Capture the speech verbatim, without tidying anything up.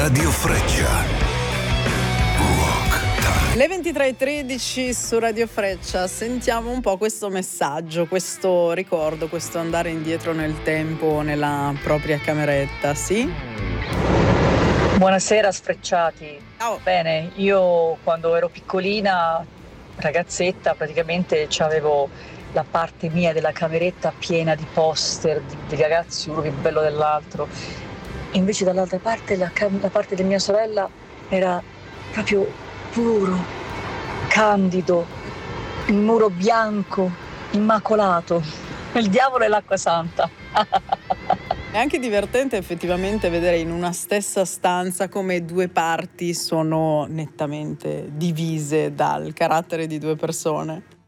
Radio Freccia. Le ventitré e tredici su Radio Freccia, sentiamo un po' questo messaggio, questo ricordo, questo andare indietro nel tempo nella propria cameretta, sì? Buonasera sfrecciati. Ciao. Bene, io quando ero piccolina, ragazzetta, praticamente c'avevo la parte mia della cameretta piena di poster di, di ragazzi, uno più bello dell'altro. Invece dall'altra parte la, cam- la parte di mia sorella era proprio puro, candido, il muro bianco, immacolato, il diavolo e l'acqua santa. È anche divertente effettivamente vedere in una stessa stanza come due parti sono nettamente divise dal carattere di due persone.